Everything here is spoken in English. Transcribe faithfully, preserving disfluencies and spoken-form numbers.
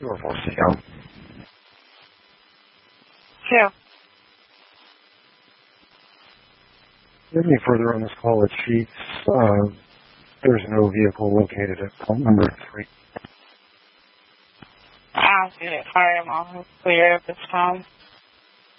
Door for sale. Two. Any further on this call at Sheets, uh, there's no vehicle located at pump number three. I don't see it. Sorry, I'm all clear at this time.